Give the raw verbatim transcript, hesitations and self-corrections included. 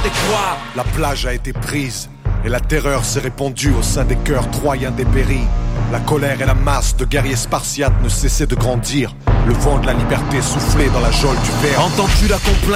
et quoi? La plage a été prise et la terreur s'est répandue au sein des cœurs troyens dépéris. La colère et la masse de guerriers spartiates ne cessaient de grandir. Le vent de la liberté soufflait dans la geôle du verre. Entends-tu la complainte